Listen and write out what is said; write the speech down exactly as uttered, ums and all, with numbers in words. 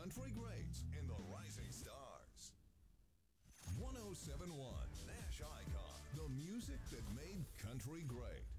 country greats and the rising stars. one oh seven point one Nash Icon, the music that made country great.